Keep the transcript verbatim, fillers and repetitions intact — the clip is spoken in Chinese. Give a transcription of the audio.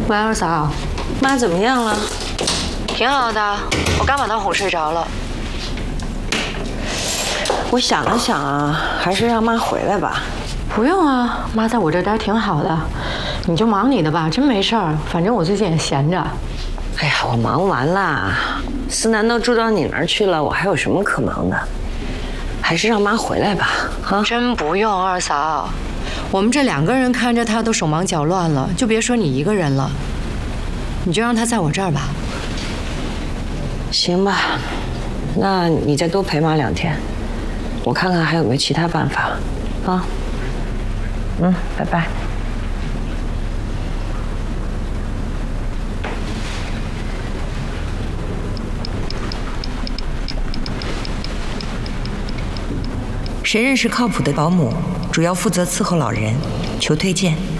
喂，二嫂，妈怎么样了？ 挺好的，我刚把她哄睡着了。 我想了想啊，还是让妈回来吧。 不用啊，妈在我这待挺好的，你就忙你的吧，真没事儿。反正我最近也闲着。 哎呀，我忙完了，思南都住到你那儿去了，我还有什么可忙的？还是让妈回来吧。啊， 真不用，二嫂。 我们这两个人看着她都手忙脚乱了，就别说你一个人了。你就让她在我这儿吧。 行吧，那你再多陪妈两天，我看看还有没有其他办法。啊，嗯，拜拜。 谁认识靠谱的保姆，主要负责伺候老人，求推荐。